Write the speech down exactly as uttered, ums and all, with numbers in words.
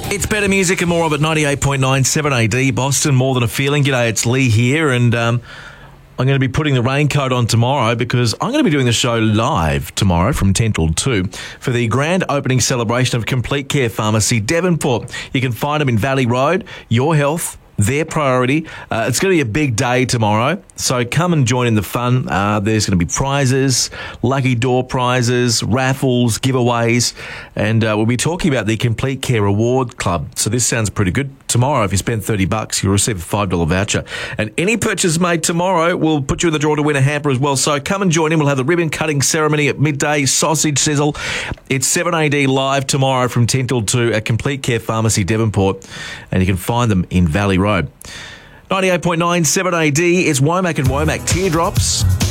It's better music and more of it. ninety-eight point nine seven A D, Boston, more than a feeling. G'day, it's Lee here, and um, I'm going to be putting the raincoat on tomorrow because I'm going to be doing the show live tomorrow from ten till two for the grand opening celebration of Complete Care Pharmacy Devonport. You can find them in Valley Road. Your health, their priority. Uh, it's going to be a big day tomorrow, so come and join in the fun. Uh, there's going to be prizes, lucky door prizes, raffles, giveaways, and uh, we'll be talking about the Complete Care Award Club. So this sounds pretty good. Tomorrow, if you spend thirty bucks, you'll receive a five dollar voucher. And any purchase made tomorrow will put you in the draw to win a hamper as well. So come and join in. We'll have the ribbon cutting ceremony at midday, sausage sizzle. It's seven A D live tomorrow from ten till two at Complete Care Pharmacy Devonport, and you can find them in Valley Road. ninety-eight point nine seven A D, it's Womack and Womack Teardrops.